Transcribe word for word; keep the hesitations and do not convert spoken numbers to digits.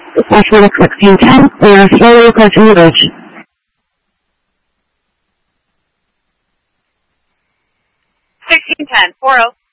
Actually, sixteen ten, we are slowly approaching the bridge. sixteen ten, four oh.